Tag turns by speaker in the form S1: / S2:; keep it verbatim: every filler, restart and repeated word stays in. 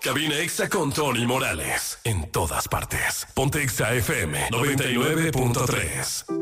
S1: Cabina Exa con Tony Morales. En todas partes. Ponte Exa F M noventa y nueve punto tres.